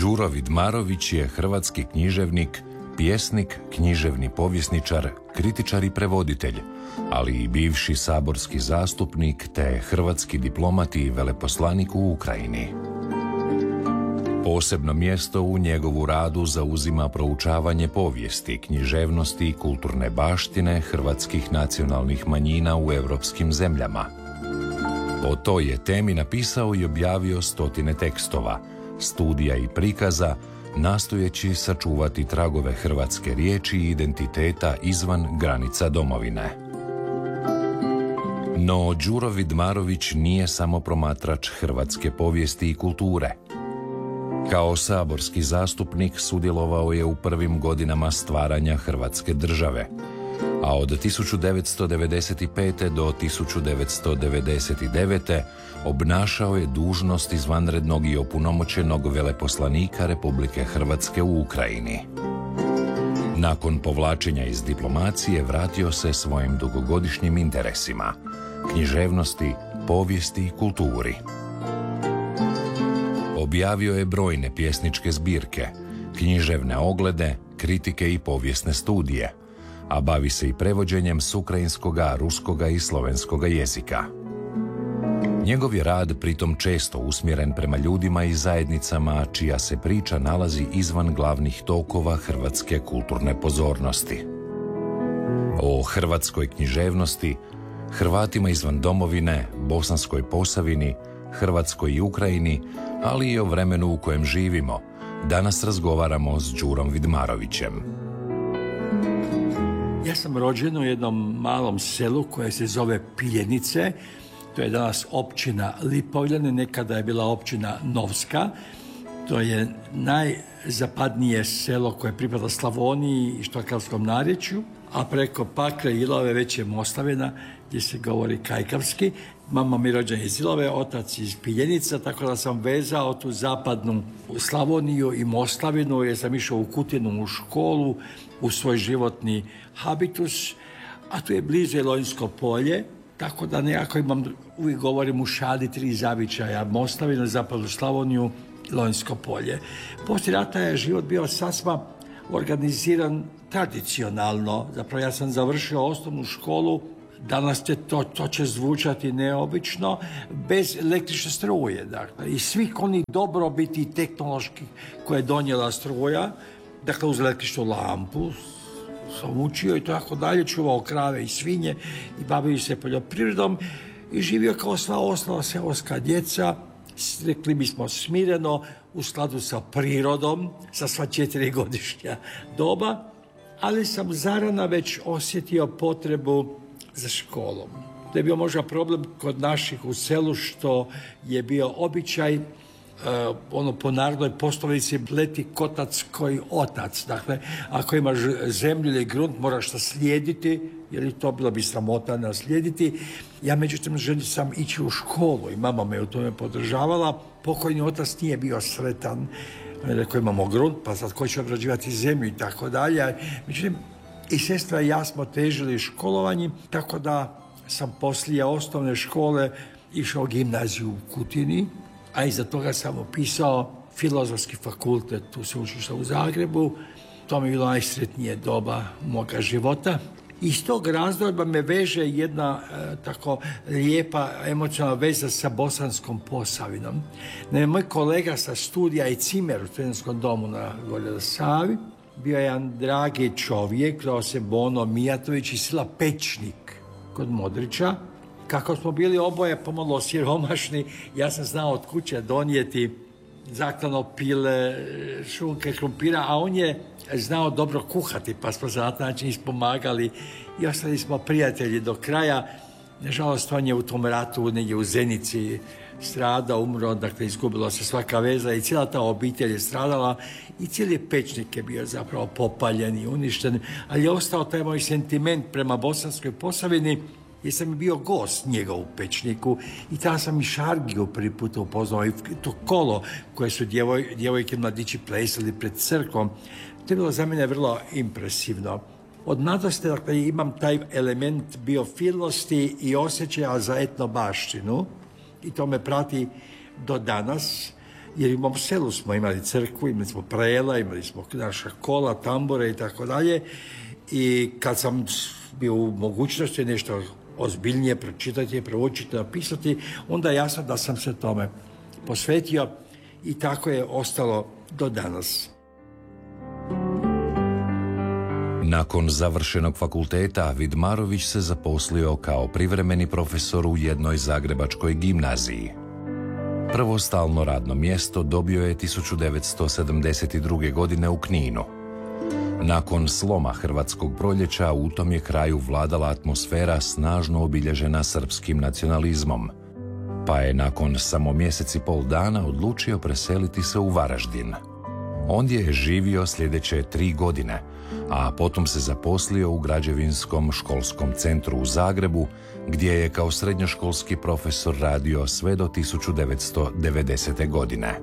Đuro Vidmarović je hrvatski književnik, pjesnik, književni povjesničar, kritičar i prevoditelj, ali i bivši saborski zastupnik te hrvatski diplomat i veleposlanik u Ukrajini. Posebno mjesto u njegovu radu zauzima proučavanje povijesti, književnosti i kulturne baštine hrvatskih nacionalnih manjina u europskim zemljama. O toj je temi napisao i objavio stotine tekstova, studija i prikaza, nastojeći sačuvati tragove hrvatske riječi i identiteta izvan granica domovine. No, Đuro Vidmarović nije samo promatrač hrvatske povijesti i kulture. Kao saborski zastupnik sudjelovao je u prvim godinama stvaranja Hrvatske države, a od 1995. do 1999. obnašao je dužnost izvanrednog i opunomoćenog veleposlanika Republike Hrvatske u Ukrajini. Nakon povlačenja iz diplomacije vratio se svojim dugogodišnjim interesima, književnosti, povijesti i kulturi. Objavio je brojne pjesničke zbirke, književne oglede, kritike i povijesne studije, a bavi se i prevođenjem s ukrajinskoga, ruskoga i slovenskoga jezika. Njegov je rad pritom često usmjeren prema ljudima i zajednicama čija se priča nalazi izvan glavnih tokova hrvatske kulturne pozornosti. O hrvatskoj književnosti, Hrvatima izvan domovine, Bosanskoj Posavini, Hrvatskoj i Ukrajini, ali i o vremenu u kojem živimo, danas razgovaramo s Đurom Vidmarovićem. Ja sam rođen u jednom malom selu koje se zove Piljenice. To je danas općina Lipovljane, nekada je bila općina Novska. To je najzapadnije selo koje pripada Slavoniji i štokavskom narječju, a preko Pakle i Ilove već je Moslavina, gdje se govori kajkavski. Mama mi rođena iz Ilove, otac iz Piljenica, tako da sam vezao tu zapadnu Slavoniju i Moslavinu, jer sam išao u Kutinu u školu, u svoj životni habitus, a tu je blizu Lonjsko polje, tako da nekako uvijek govorim u šali 3 zavičaja, Moslavina, zapadnu Slavoniju, Lonjsko polje. Poslije rata je život bio sasma organiziran tradicionalno. Zapravo ja sam završio osnovnu školu, danas to će zvučati neobično, bez električne struje. Dakle, i svih onih dobrobiti tehnoloških koje je donijela struja, dakle uz električnu lampu sam učio i tako dalje, čuvao krave i svinje i bavio se poljoprivredom i živio kao sva ostala seoska djeca, rekli bismo smireno, u skladu sa prirodom, sa sva 4-godišnja doba, ali sam zarana već osjetio potrebu za školom. To je bio možda problem kod naših u selu, što je bio običaj po narodnoj poslovici leti kotac koji otac. Dakle, ako imaš zemlju ili grunt, moraš naslijediti, jer to bilo bi sramota naslijediti. Ja međutim želio sam ići u školu i mama me u tome podržavala. Pokojni otac nije bio sretan. Rekao, imamo grunt, pa sad ko će obrađivati zemlju i tako dalje. Međutim, i sestra i ja smo težili školovanjem, tako da sam poslije osnovne škole išao u gimnaziju u Kutini, a iza toga sam upisao Filozofski fakultet u sveučilištu u Zagrebu. To mi je bilo najsretnije doba moga života. Iz tog razdoblja me veže jedna tako lijepa emocionalna veza sa Bosanskom Posavinom. Moj kolega sa studija i cimer u studentskom domu na Gornjoj Savi bio je jedan dragi čovjek, zvao se Bono Mijatović iz sela Pečnik kod Modrića. Kako smo bili oboje pomalo siromašni, ja sam znao od kuće donijeti zaklano pile, šunke, krumpira, a on je znao dobro kuhati, pa smo za taj način ispomagali i ostali smo prijatelji do kraja. Nažalost, on je u tom ratu negdje u Zenici stradao, umro, dakle izgubila se svaka veza i cijela ta obitelj je stradala i cijeli Pečnik je bio zapravo popaljen i uništen, ali je ostao taj moj sentiment prema Bosanskoj Posavini, jer sam bio gost njega u Pečniku i tada sam i Šargiju prvi put upoznao i to kolo koje su djevojke mladići plesali pred crkvom. To je bilo za mene vrlo impresivno. Od mladosti, dakle, imam taj element biofilnosti i osjećaja za etnobaštinu i to me prati do danas. jer u mom selu smo imali crkvu, imali smo prela, imali smo naša kola, tambure i tako dalje. I kad sam bio u mogućnosti nešto ozbiljnije pročitati, proučiti, napisati, onda je jasno da sam se tome posvetio i tako je ostalo do danas. Nakon završenog fakulteta, Vidmarović se zaposlio kao privremeni profesor u jednoj zagrebačkoj gimnaziji. Prvo stalno radno mjesto dobio je 1972. godine u Kninu. Nakon sloma Hrvatskog proljeća u tom je kraju vladala atmosfera snažno obilježena srpskim nacionalizmom, pa je nakon samo mjesec i pol dana odlučio preseliti se u Varaždin. Ondje je živio sljedeće 3 godine, a potom se zaposlio u Građevinskom školskom centru u Zagrebu, gdje je kao srednjoškolski profesor radio sve do 1990. godine.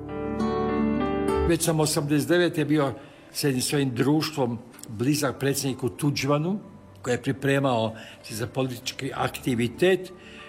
Već sam 89. bio s jednim svojim društvom blizak predsjedniku Tuđmanu, koji je pripremao se za politički aktivitet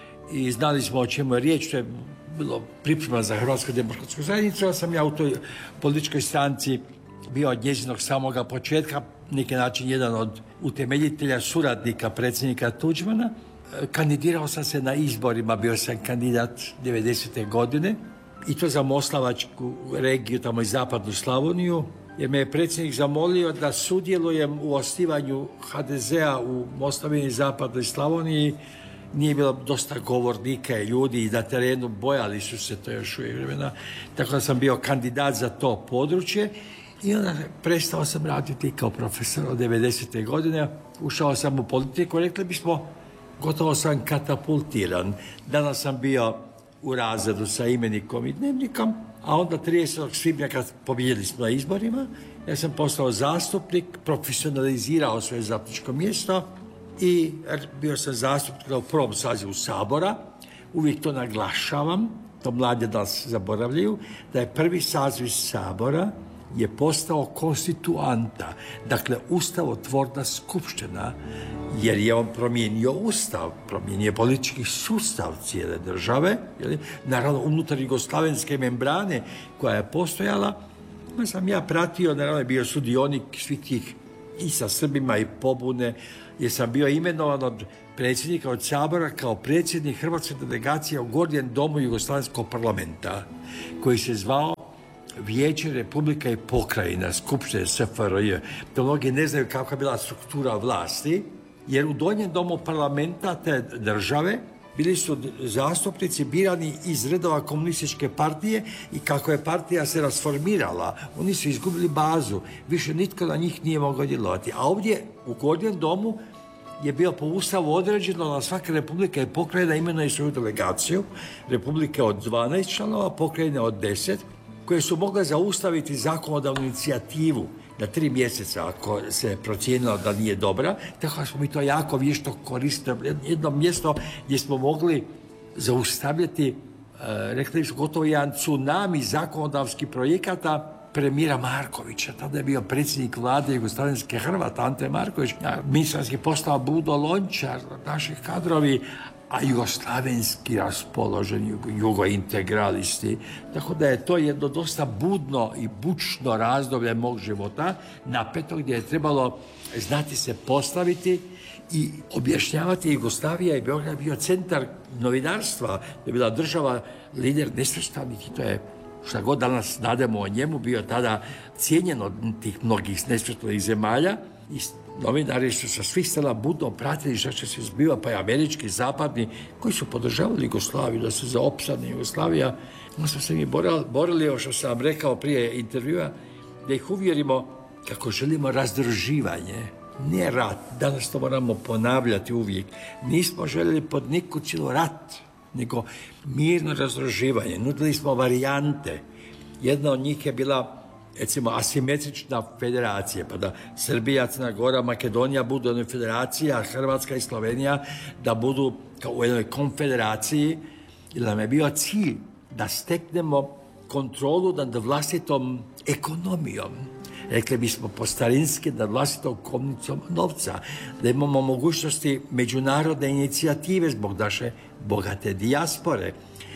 i znali smo o čemu je riječ, to je bilo priprema za Hrvatsku demokratsku zajednicu, a sam ja u toj političkoj stranci bio od njezinog samoga početka, neki način jedan od utemeljitelja, suradnika predsjednika Tuđmana. Kandidirao sam se na izborima, bio sam kandidat 90. godine i to za Moslavačku regiju, tamo i zapadnu Slavoniju, jer me je predsjednik zamolio da sudjelujem u osnivanju HDZ-a u Moslavini i zapadnoj Slavoniji. Nije bilo dosta govornika i ljudi i na terenu, bojali su se to još uvijek vremena, tako da sam bio kandidat za to područje i onda prestao sam raditi kao profesor od 90. godine, ušao sam u politiku, rekli bismo, gotovo sam katapultiran. Danas sam bio u razredu sa imenikom i dnevnikom, a onda 30. svibnja kad pobijedili smo na izborima, ja sam postao zastupnik, profesionalizirao svoje zastupničko mjesto i bio sam zastupnik u prvom sazivu Sabora. Uvijek to naglašavam, to mladi danas zaboravljaju, da je prvi saziv Sabora je postao konstituanta, dakle ustavotvorna skupština, jer je on promijenio ustav, promijenio politički sustav cijele države, naravno unutar jugoslavenske membrane koja je postojala. Pa sam ja pratio, naravno je bio sudionik svih tih i sa Srbima i pobune, jer sam bio imenovan od predsjednika od Sabora kao predsjednik Hrvatske delegacije u Gornjem domu Jugoslavenskog parlamenta, koji se zvao Vijeće Republika i pokrajina, Skupštine SFRJ. To mnogi ne znaju kakva je bila struktura vlasti, jer u Donjem domu parlamenta te države bili su zastupnici birani iz redova komunističke partije i kako je partija se rasformirala, oni su izgubili bazu, više nitko na njih nije mogao djelovati. A ovdje u Gornjem domu je bio po ustavu određeno da svaka republika i pokrajina imenuje svoju delegaciju, republike od 12 članova, pokrajine od 10, koje su mogle zaustaviti zakonodavnu inicijativu na 3 mjeseca ako se procijenilo da nije dobra, tako da smo mi to jako vješto koristili. Jedno mjesto gdje smo mogli zaustavljati, rekli su gotovo jedan tsunami zakonodavskih projekata premijera Markovića. Tada je bio predsjednik vlade Jugoslavenske Hrvata, Ante Marković, ministarski postao Budo Lončar, naših kadrovi, a jugoslavenski raspoloženi jugointegralisti. Tako da je to jedno dosta budno i bučno razdoblje mog života, napeto, gdje je trebalo znati se postaviti i objašnjavati. Jugoslavija i Beograd bio centar novinarstva, je bila država, lider nesvrstanih, i to je, šta god danas nadamo o njemu, bio tada cijenjen od tih mnogih nesvrstanih zemalja. I novinari su sa svih strana budno pratili što će se zbiva, pa i američki, zapadni, koji su podržavali Jugoslaviju, da se zaopstane Jugoslavija. Onda smo se mi borili, što sam vam rekao prije intervjua, da ih uvjerimo kako želimo razdruživanje, ne rat. Danas to moramo ponavljati uvijek. Nismo željeli pod niku cijelu rat, nego mirno razdruživanje. Nudili smo varijante. Jedna od njih je bila, recimo, asimetrična federacija, pa da Srbija, Crna Gora, Makedonija budu u jednoj federaciji, a Hrvatska i Slovenija da budu kao u jednoj konfederaciji, jer nam je bio cilj da steknemo kontrolu nad vlastitom ekonomijom. Rekli bismo po starinski, nad vlastitom komnicom novca, da imamo mogućnosti međunarodne inicijative zbog naše bogate dijaspore,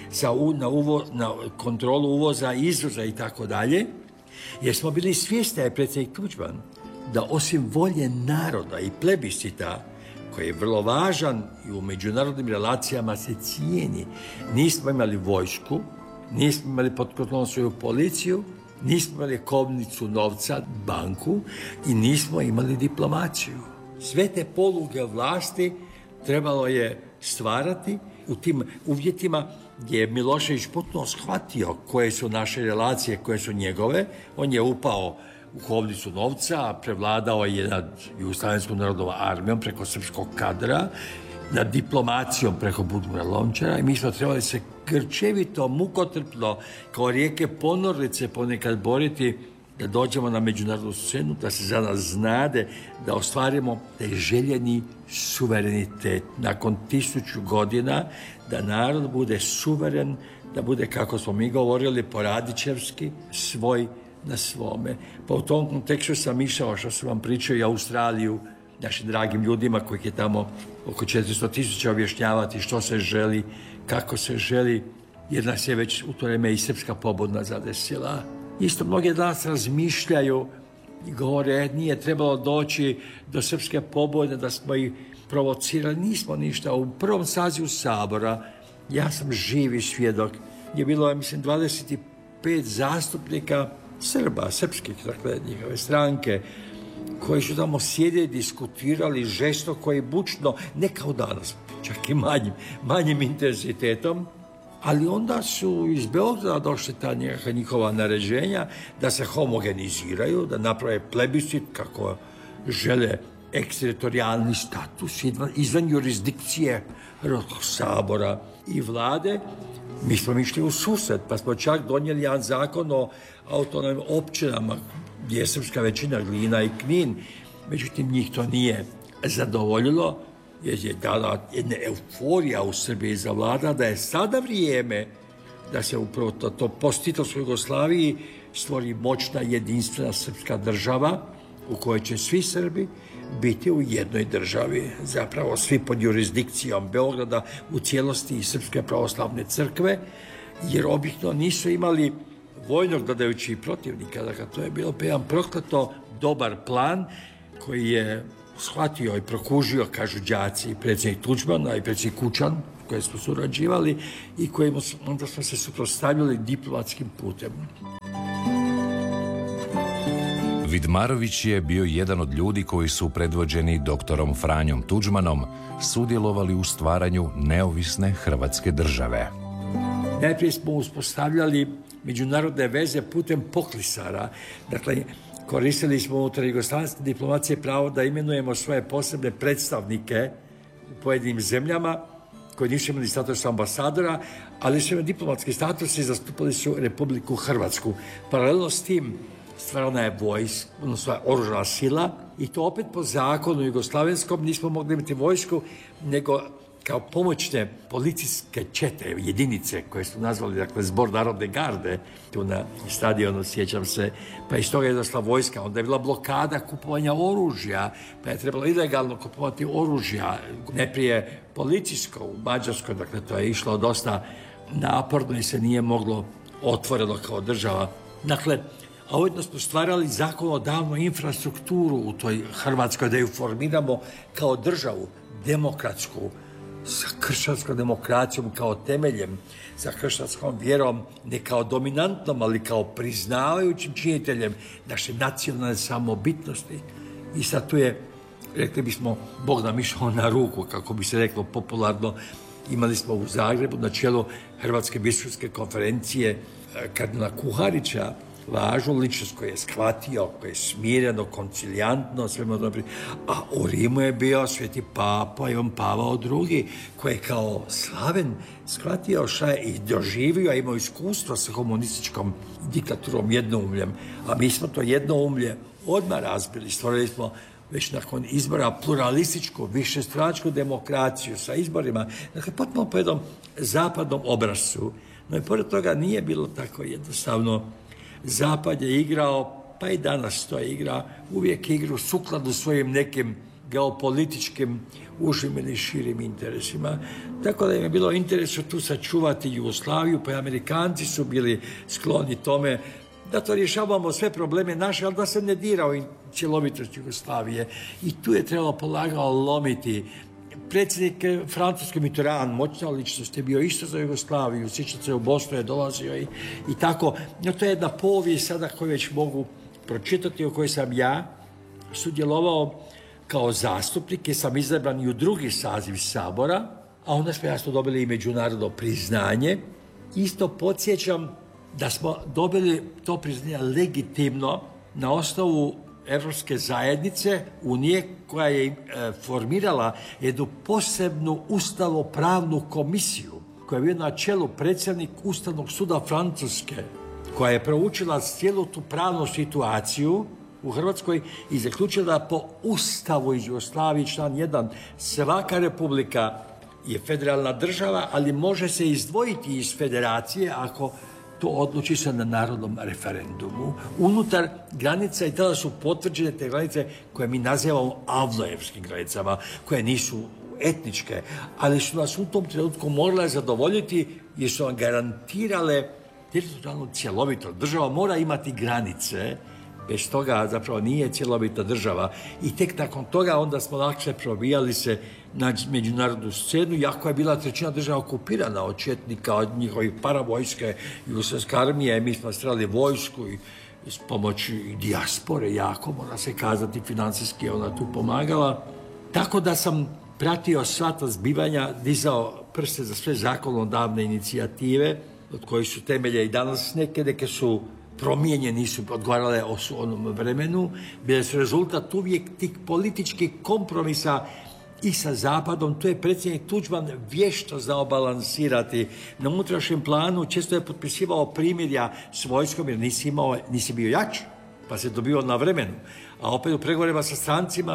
na kontrolu uvoza, izvoza i tako dalje, jer smo bili svjesni da je predsjednik Tuđman da osim volje naroda i plebiscita, koji je vrlo važan i u međunarodnim relacijama se cijeni, nismo imali vojsku, nismo imali pod kontrolom svoju policiju, nismo imali kovnicu novca, banku i nismo imali diplomaciju. Sve te poluge vlasti trebalo je stvarati u tim uvjetima gdje je Milošević potpuno shvatio koje su naše relacije, koje su njegove. On je upao u kovnicu novca, prevladao je nad Jugoslavenskom narodnom armijom preko srpskog kadra, nad diplomacijom preko Budimira Lončara i mi smo trebali se grčevito, mukotrpno, kao rijeke ponornice ponekad boriti da dođemo na međunarodnu scenu, da se za nas znade, da ostvarimo taj željeni suverenitet. Nakon 1000 godina da narod bude suveren, da bude, kako smo mi govorili, poradičevski, svoj na svome. Pa u tom kontekstu sam išao, što sam vam pričao, i Australiju, našim dragim ljudima kojih je tamo oko 400.000 objašnjavati što se želi, kako se želi, jer nas je već u to vreme i srpska pobuna zadesila. Isto mnogi danas razmišljaju i govore, nije trebalo doći do srpske pobune, da smo ih provocirali. Nismo ništa. U prvom sazivu Sabora, ja sam živi svjedok, je bilo, mislim, 25 zastupnika Srba, srpskih, dakle, njihove stranke, koji su tamo sjedili, diskutirali žestoko i bučno, ne kao danas, čak i manjim intenzitetom, ali onda su iz Beograda došli ta njihova naređenja da se homogeniziraju, da naprave plebiscit kako žele eksteritorijalni status izvan jurisdikcije Hrvatskog sabora i vlade. Mi smo išli u susret, pa smo čak donijeli jedan zakon o autonomnim općinama gdje je srpska većina, Glina i Knin. Međutim, njih to nije zadovoljilo, jer je dala jedna euforija u Srbiji zavlada da je sada vrijeme da se upravo to post-Titovskoj Jugoslaviji stvori moćna, jedinstvena srpska država u kojoj će svi Srbi biti u jednoj državi, zapravo svi pod jurisdikcijom Beograda u cijelosti i Srpske pravoslavne crkve, jer objektivno nisu imali vojnog dodajući protivnika. Dakle, to je bilo jedan prokleto dobar plan koji je shvatio i prokužio, kažu đaci, predsjednik Tuđman, a i predsjednik Kučan, koje smo surađivali i kojima onda smo se suprotstavljali diplomatskim putem. Vidmarović je bio jedan od ljudi koji su predvođeni doktorom Franjom Tuđmanom sudjelovali u stvaranju neovisne Hrvatske države. Najprije smo uspostavljali međunarodne veze putem poklisara. Dakle, koristili smo unutar jugoslavenske diplomacije pravo da imenujemo svoje posebne predstavnike u pojedinim zemljama koji nisu imali status ambasadora, ali su imali diplomatski status i zastupali su Republiku Hrvatsku. Paralelno s tim stvarana je vojska, odnosno oružana sila, i to opet po zakonu jugoslavenskom nismo mogli imati vojsku, nego kao pomoćne policijske čete, jedinice koje su nazvali, dakle, Zbor narodne garde, tu na stadionu, sjećam se, pa iz toga je došla vojska. Onda je bila blokada kupovanja oružja, pa je trebalo ilegalno kupovati oružja, najprije policijsko u Mađarskoj, dakle, to je išlo dosta naporno i se nije moglo otvoreno kao država. Dakle, a ujedno smo stvarali zakonodavnu infrastrukturu u toj Hrvatskoj, da ju formiramo kao državu, demokratsku, sa kršćanskom demokracijom kao temeljem, sa kršćanskom vjerom, ne kao dominantnom, ali kao priznavajućim činiteljem naše nacionalne samobitnosti. I sad tu je, rekli bismo, Bog nam išao na ruku, kako bi se reklo popularno. Imali smo u Zagrebu na čelu Hrvatske biskupske konferencije kardinala Kuharića, važnu ličnost koji je shvatio, koji je smireno, koncilijantno, svema dobri. A u Rimu je bio sveti papa Ivan Pavao II, koji je kao slaven shvatio šta je i doživio, a imao iskustvo sa komunističkom diktaturom jednoumljem. A mi smo to jednoumlje odmah razbili. Stvorili smo već nakon izbora pluralističku, višestranačku demokraciju sa izborima. Dakle, potpuno po jednom zapadnom obrascu. No i pored toga nije bilo tako jednostavno. Zapad je igrao, pa i danas to igra, uvijek igru sukladno svojim nekim geopolitičkim užim ili širim interesima. Tako da im je bilo interesu tu sačuvati Jugoslaviju, pa i Amerikanci su bili skloni tome da to rješavamo sve probleme naše, ali da se ne dira u cjelovitost Jugoslavije. I tu je trebalo polagano lomiti. Predsjednik Francuski Mitterrand, moćna ličnost, je bio isto za Jugoslaviju, sjećate se, u Bosnu je dolazio i tako. No, to je jedna povijest sada koju već mogu pročitati, u kojoj sam ja sudjelovao kao zastupnik, jer sam izabran i u drugi saziv Sabora, a onda smo jasno dobili i međunarodno priznanje. Isto podsjećam da smo dobili to priznanje legitimno na osnovu Evropske zajednice, Unije, koja je formirala jednu posebnu ustavopravnu komisiju, koja je bio na čelu predsjednik Ustavnog suda Francuske, koja je proučila cijelu tu pravnu situaciju u Hrvatskoj i zaključila da po Ustavu iz Jugoslavije član 1 svaka republika je federalna država, ali može se izdvojiti iz federacije ako to odluči se na narodnom referendumu. Unutar granica i tada su potvrđene te granice koje mi nazivamo avnojevskim granicama, koje nisu etničke, ali su nas u tom trenutku morale zadovoljiti jer su vam garantirale teritorijalnu cjelovitost. Država mora imati granice, bez toga zapravo nije cjelovita država. I tek nakon toga onda smo lakše probijali se na međunarodnu scenu, iako je bila trećina država okupirana od četnika, od njihovih paravojske, jugoslavijske armije, mi smo strali vojsku i s pomoći dijaspore, jako, mora se kazati, financijski ona tu pomagala. Tako da sam pratio sva ta zbivanja, dizao prste za sve zakonodavne inicijative, od kojih su temelje i danas neke su promijenjeni, nisu odgovarale o onom vremenu, bile su rezultat uvijek tih političkih kompromisa i sa Zapadom. Tu je predsjednik Tuđman vješto znao balansirati. Na unutrašnjem planu često je potpisivao primirja s vojskom jer nisi bio jači, pa se dobio na vremenu. A opet u pregovorima sa strancima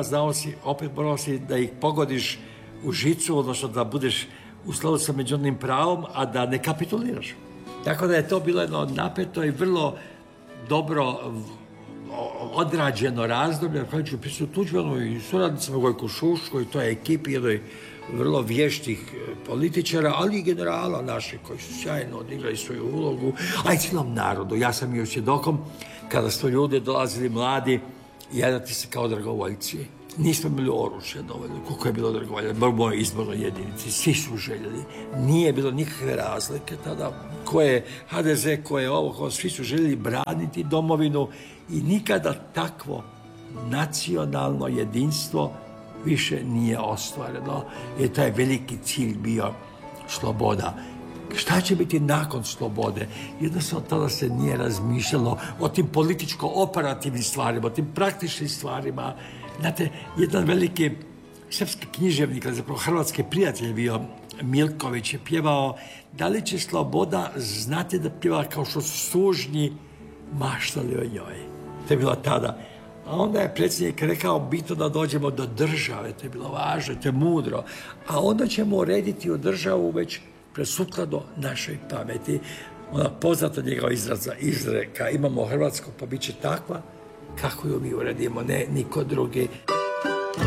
morao si da ih pogodiš u žicu, odnosno da budeš u skladu sa međunarodnim pravom, a da ne kapituliraš. Tako da je to bilo jedno napeto i vrlo dobro odrađeno razdoblje, na kojem ću pisati Tuđmanu i suradnicama Gojku Šuško i toj ekipi jednoj vrlo vještih političara, ali i generala naših koji su sjajno odigrali svoju ulogu, a i cijelom narodu. Ja sam još svjedokom kada su ljudi dolazili mladi jedati se kao dragovoljci. Nismo imali oružje dovoljno, koliko je bilo dragovolja, u mojoj izbornoj jedinici, svi su željeli. Nije bilo nikakve razlike tada, ko je HDZ, ko je ovo, svi su željeli braniti domovinu i nikada takvo nacionalno jedinstvo više nije ostvareno, jer taj veliki cilj bio sloboda. Šta će biti nakon slobode? Jednostavno tada se nije razmišljalo o tim političko-operativnim stvarima, o tim praktičnim stvarima. Znate, jedan veliki srpski književnik, zapravo hrvatski prijatelj bio, Milković, je pjevao da li će sloboda znati da pjeva kao što su sužnji maštali o njoj. To je bilo tada. A onda je predsjednik rekao bitno da dođemo do države, to je bilo važno, to je mudro. A onda ćemo urediti u državu već presukladno našoj pameti. Ona poznata njegova izreka, imamo Hrvatsku pa bit će takva kako ju mi uredimo, ne niko drugi.